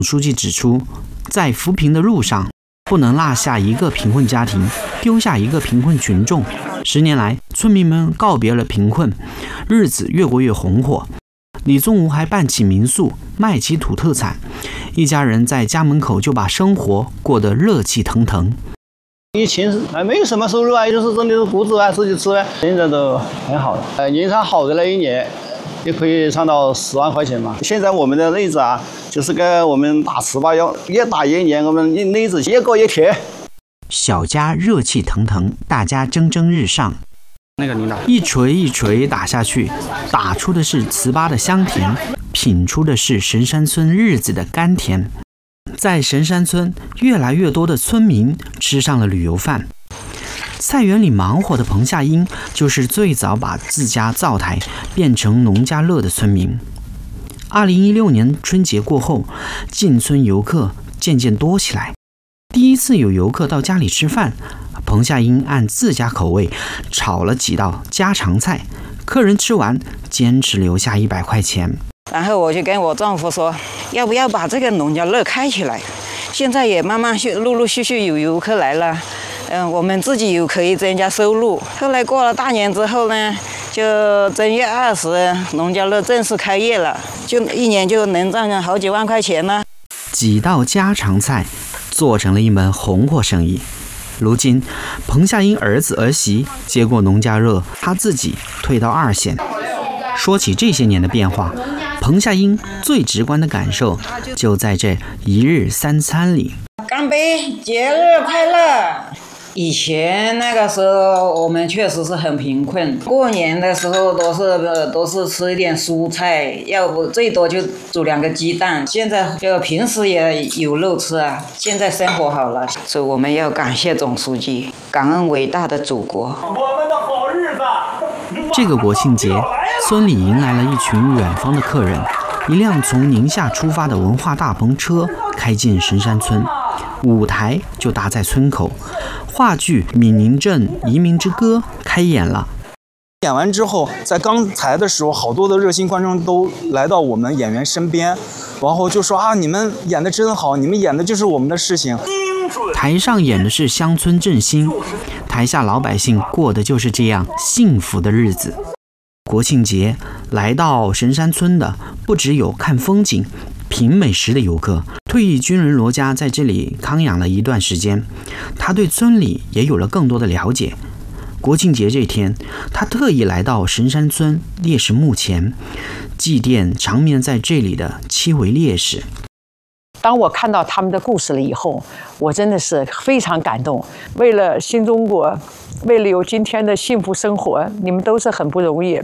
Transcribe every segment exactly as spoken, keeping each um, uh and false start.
书记指出，在扶贫的路上，不能落下一个贫困家庭，丢下一个贫困群众。十年来，村民们告别了贫困，日子越过越红火。李宗吾还办起民宿，卖起土特产，一家人在家门口就把生活过得热气腾腾。 以前还没有什么收入啊，就是真的是谷子啊，自己吃呗。现在都很好了，呃，年产好的那一年也可以赚到十万块钱嘛。现在我们的内子啊，就是跟我们打糍粑一样，越打越黏，我们内子越搞越甜。 小家热气腾腾，大家蒸蒸日上。 那个领导一锤一锤打下去，打出的是糍粑的香甜，品出的是神山村日子的甘甜。在神山村，越来越多的村民吃上了旅游饭。菜园里忙活的彭夏英，就是最早把自家灶台变成农家乐的村民。二零一六年春节过后，进村游客渐渐多起来。第一次有游客到家里吃饭，彭夏英按自家口味炒了几道家常菜，客人吃完坚持留下一百块钱。 然后我就跟我丈夫说，要不要把这个农家乐开起来？现在也慢慢陆陆续续有游客来了，嗯、呃，我们自己又可以增加收入。后来过了大年之后呢，就正月二十，农家乐正式开业了，就一年就能赚好几万块钱了。 几道家常菜做成了一门红火生意。如今，彭夏英儿子儿媳接过农家乐，他自己退到二线。说起这些年的变化，彭夏英最直观的感受就在这一日三餐里。 干杯，节日快乐！以前那个时候，我们确实是很贫困，过年的时候都是都是吃一点蔬菜，要不最多就煮两个鸡蛋。现在就平时也有肉吃啊。现在生活好了，所以我们要感谢总书记，感恩伟大的祖国。 我们的好日子。 这个国庆节，村里迎来了一群远方的客人。一辆从宁夏出发的文化大篷车开进神山村，舞台就搭在村口。话剧《闽宁镇移民之歌》开演了。 演完之后，在刚才的时候，好多的热心观众都来到我们演员身边，然后就说啊，你们演的真好，你们演的就是我们的事情。 台上演的是乡村振兴，台下老百姓过的就是这样幸福的日子。国庆节来到神山村的不只有看风景、品美食的游客，退役军人罗家在这里康养了一段时间，他对村里也有了更多的了解。国庆节这天，他特意来到神山村烈士墓前，祭奠长眠在这里的七位烈士。 当我看到他们的故事了以后，我真的是非常感动。为了新中国，为了有今天的幸福生活，你们都是很不容易。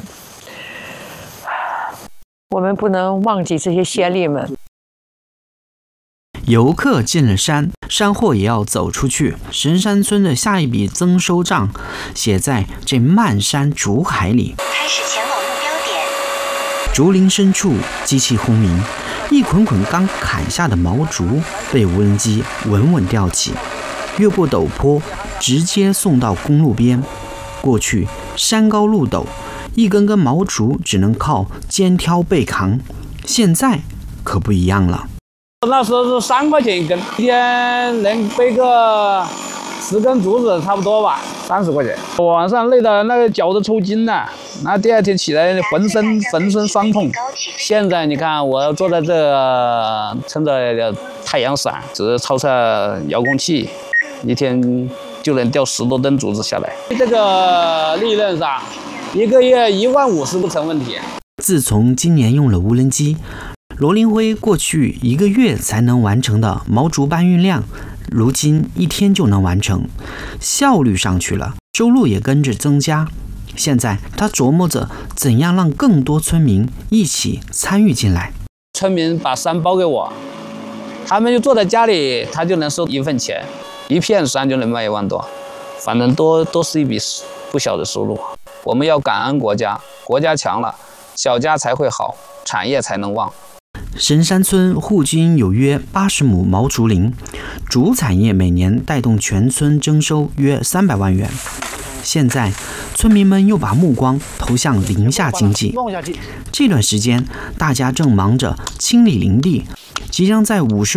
我们不能忘记这些先烈们。 游客进了山，山货也要走出去。神山村的下一笔增收账写在这漫山竹海里。 开始前往目标点。 竹林深处，机器轰鸣，一捆捆刚砍下的毛竹被无人机稳稳吊起，越过陡坡，直接送到公路边。过去山高路陡，一根根毛竹只能靠肩挑背扛，现在可不一样了。 那时候是三块钱一根，一天能背个十根竹子差不多吧，三十块钱。晚上累的那个脚都抽筋了，那第二天起来浑身浑身酸痛。现在你看我坐在这，撑着太阳伞，只是操作遥控器，一天就能吊十多吨竹子下来。这个利润上，一个月一万五是不成问题。 自从今年用了无人机，罗林辉过去一个月才能完成的毛竹搬运量，如今一天就能完成，效率上去了，收入也跟着增加。现在他琢磨着怎样让更多村民一起参与进来。 村民把山包给我，他们就坐在家里，他就能收一份钱，一片山就能卖一万多，反正都都是一笔不小的收入。我们要感恩国家，国家强了，小家才会好，产业才能旺。 神山村户均有约八十亩毛竹林，竹产业每年带动全村征收约三百万元。现在，村民们又把目光投向林下经济。这段时间，大家正忙着清理林地， 即将在五十